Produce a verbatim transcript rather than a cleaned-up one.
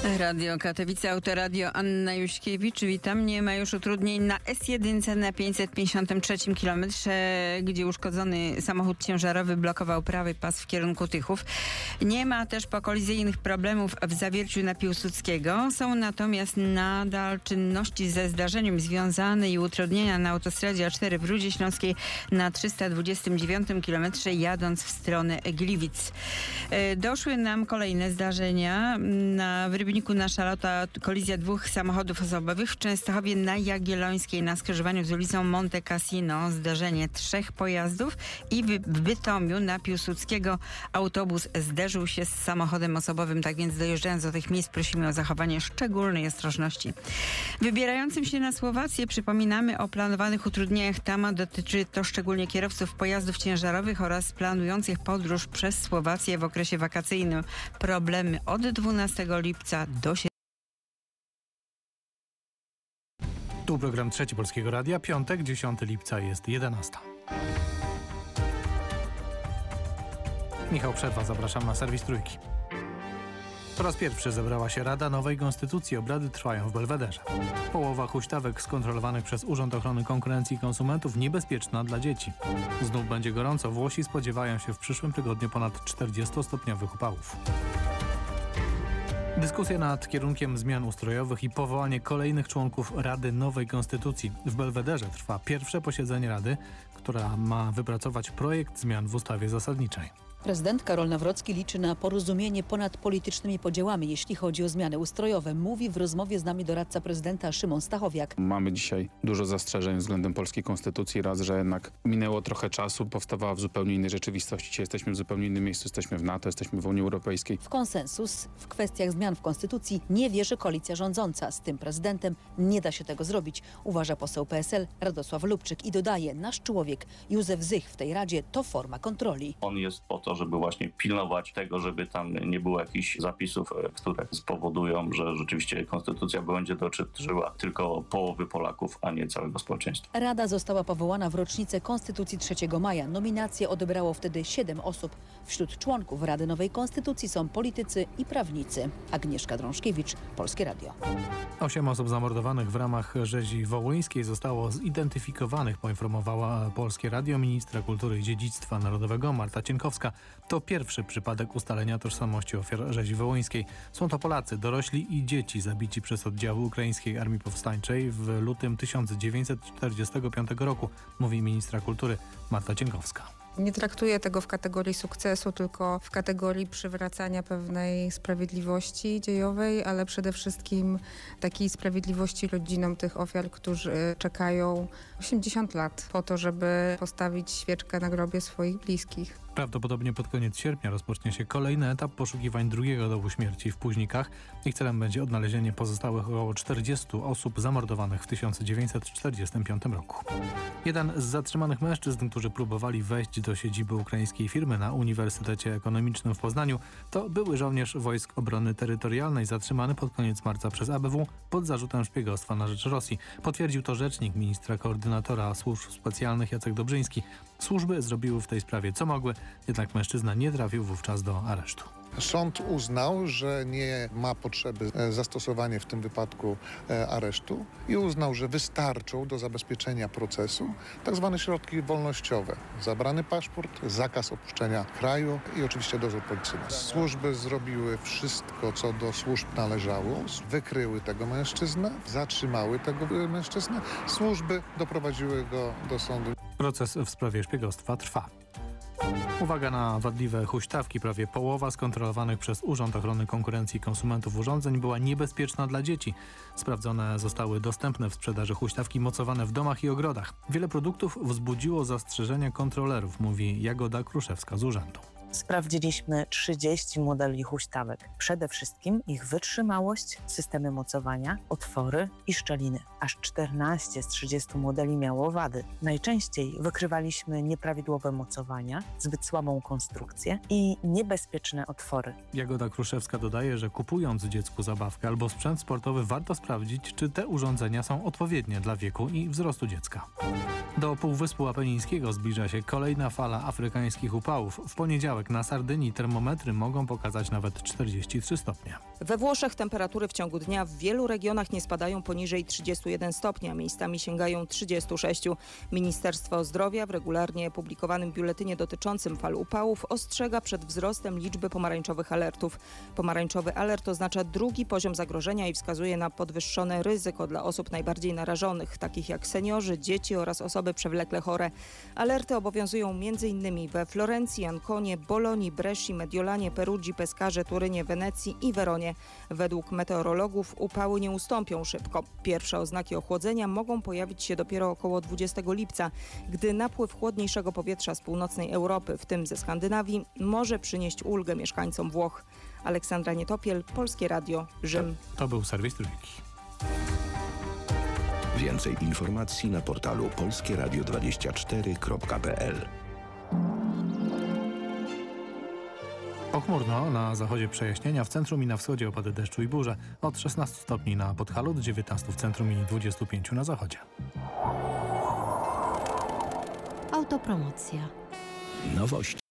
Radio Katowice, Autoradio, Anna Juśkiewicz. Witam. Nie ma już utrudnień na S jeden na pięćset pięćdziesiątym trzecim kilometrze, gdzie uszkodzony samochód ciężarowy blokował prawy pas w kierunku Tychów. Nie ma też pokolizyjnych problemów w Zawierciu na Piłsudskiego. Są natomiast nadal czynności ze zdarzeniem związane i utrudnienia na autostradzie A cztery w Rudzie Śląskiej na trzysta dwudziestym dziewiątym kilometrze, jadąc w stronę Gliwic. Doszły nam kolejne zdarzenia. Na w Rybniku na Szalota kolizja dwóch samochodów osobowych. W Częstochowie na Jagiellońskiej na skrzyżowaniu z ulicą Monte Cassino zdarzenie trzech pojazdów i w Bytomiu na Piłsudskiego autobus zderzył się z samochodem osobowym. Tak więc dojeżdżając do tych miejsc prosimy o zachowanie szczególnej ostrożności. Wybierającym się na Słowację przypominamy o planowanych utrudnieniach. Tam dotyczy to szczególnie kierowców pojazdów ciężarowych oraz planujących podróż przez Słowację w okresie wakacyjnym. Problemy od dwunastego lipca do siedemnastego. Tu program Trzeci Polskiego Radia. Piątek, dziesiątego lipca jest jedenasta. Michał Przerwa, zapraszam na serwis Trójki. Po raz pierwszy zebrała się Rada Nowej Konstytucji. Obrady trwają w Belwederze. Połowa huśtawek skontrolowanych przez Urząd Ochrony Konkurencji i Konsumentów niebezpieczna dla dzieci. Znów będzie gorąco. Włosi spodziewają się w przyszłym tygodniu ponad czterdziestostopniowych upałów. Dyskusja nad kierunkiem zmian ustrojowych i powołanie kolejnych członków Rady Nowej Konstytucji. W Belwederze trwa pierwsze posiedzenie Rady, która ma wypracować projekt zmian w ustawie zasadniczej. Prezydent Karol Nawrocki liczy na porozumienie ponad politycznymi podziałami, jeśli chodzi o zmiany ustrojowe. Mówi w rozmowie z nami doradca prezydenta Szymon Stachowiak. Mamy dzisiaj dużo zastrzeżeń względem polskiej konstytucji. Raz, że jednak minęło trochę czasu, powstawała w zupełnie innej rzeczywistości. Dzisiaj jesteśmy w zupełnie innym miejscu, jesteśmy w NATO, jesteśmy w Unii Europejskiej. W konsensus w kwestiach zmian w konstytucji nie wierzy koalicja rządząca. Z tym prezydentem nie da się tego zrobić, uważa poseł P S L Radosław Lubczyk i dodaje, nasz człowiek Józef Zych w tej Radzie to forma kontroli. On jest po to, żeby właśnie pilnować tego, żeby tam nie było jakichś zapisów, które spowodują, że rzeczywiście konstytucja będzie dotyczyła tylko połowy Polaków, a nie całego społeczeństwa. Rada została powołana w rocznicę Konstytucji trzeciego maja. Nominacje odebrało wtedy siedem osób. Wśród członków Rady Nowej Konstytucji są politycy i prawnicy. Agnieszka Drążkiewicz, Polskie Radio. Osiem osób zamordowanych w ramach rzezi wołyńskiej zostało zidentyfikowanych, poinformowała Polskie Radio. Ministra Kultury i Dziedzictwa Narodowego Marta Cienkowska. To pierwszy przypadek ustalenia tożsamości ofiar rzezi wołyńskiej. Są to Polacy, dorośli i dzieci zabici przez oddziały ukraińskiej Armii Powstańczej w lutym tysiąc dziewięćset czterdziestego piątego roku, mówi ministra kultury Marta Cienkowska. Nie traktuję tego w kategorii sukcesu, tylko w kategorii przywracania pewnej sprawiedliwości dziejowej, ale przede wszystkim takiej sprawiedliwości rodzinom tych ofiar, którzy czekają osiemdziesiąt lat po to, żeby postawić świeczkę na grobie swoich bliskich. Prawdopodobnie pod koniec sierpnia rozpocznie się kolejny etap poszukiwań drugiego dołu śmierci w Późnikach. Ich celem będzie odnalezienie pozostałych około czterdziestu osób zamordowanych w tysiąc dziewięćset czterdziestym piątym roku. Jeden z zatrzymanych mężczyzn, którzy próbowali wejść do siedziby ukraińskiej firmy na Uniwersytecie Ekonomicznym w Poznaniu, to były żołnierz Wojsk Obrony Terytorialnej zatrzymany pod koniec marca przez A B W pod zarzutem szpiegostwa na rzecz Rosji. Potwierdził to rzecznik ministra koordynatora służb specjalnych Jacek Dobrzyński. Służby zrobiły w tej sprawie co mogły, jednak mężczyzna nie trafił wówczas do aresztu. Sąd uznał, że nie ma potrzeby zastosowania w tym wypadku aresztu i uznał, że wystarczą do zabezpieczenia procesu tak zwane środki wolnościowe. Zabrany paszport, zakaz opuszczenia kraju i oczywiście dozór policyjny. Służby zrobiły wszystko, co do służb należało. Wykryły tego mężczyznę, zatrzymały tego mężczyznę. Służby doprowadziły go do sądu. Proces w sprawie szpiegostwa trwa. Uwaga na wadliwe huśtawki. Prawie połowa skontrolowanych przez Urząd Ochrony Konkurencji i Konsumentów urządzeń była niebezpieczna dla dzieci. Sprawdzone zostały dostępne w sprzedaży huśtawki mocowane w domach i ogrodach. Wiele produktów wzbudziło zastrzeżenia kontrolerów, mówi Jagoda Kruszewska z urzędu. Sprawdziliśmy trzydzieści modeli huśtawek. Przede wszystkim ich wytrzymałość, systemy mocowania, otwory i szczeliny. Aż czternaście z trzydziestu modeli miało wady. Najczęściej wykrywaliśmy nieprawidłowe mocowania, zbyt słabą konstrukcję i niebezpieczne otwory. Jagoda Kruszewska dodaje, że kupując dziecku zabawkę albo sprzęt sportowy warto sprawdzić, czy te urządzenia są odpowiednie dla wieku i wzrostu dziecka. Do Półwyspu Apenińskiego zbliża się kolejna fala afrykańskich upałów. W poniedziałek poniedziałek na Sardynii termometry mogą pokazać nawet czterdzieści trzy stopnie. We Włoszech temperatury w ciągu dnia w wielu regionach nie spadają poniżej trzydziestu jeden stopnia, miejscami sięgają trzydziestu sześciu. Ministerstwo Zdrowia w regularnie publikowanym biuletynie dotyczącym fal upałów ostrzega przed wzrostem liczby pomarańczowych alertów. Pomarańczowy alert oznacza drugi poziom zagrożenia i wskazuje na podwyższone ryzyko dla osób najbardziej narażonych, takich jak seniorzy, dzieci oraz osoby przewlekle chore. Alerty obowiązują m.in. we Florencji, Anconie, Bolonii, Bresci, Mediolanie, Perugii, Pescarze, Turynie, Wenecji i Weronie. Według meteorologów upały nie ustąpią szybko. Pierwsze oznaki ochłodzenia mogą pojawić się dopiero około dwudziestego lipca, gdy napływ chłodniejszego powietrza z północnej Europy, w tym ze Skandynawii, może przynieść ulgę mieszkańcom Włoch. Aleksandra Nietopiel, Polskie Radio, Rzym. To, to był serwis Trójki. Więcej informacji na portalu polskie radio dwadzieścia cztery kropka p l. Pochmurno, na zachodzie przejaśnienia, w centrum i na wschodzie opady deszczu i burze. Od szesnastu stopni na Podhalu, do dziewiętnastu w centrum i dwudziestu pięciu na zachodzie. Autopromocja. Nowości.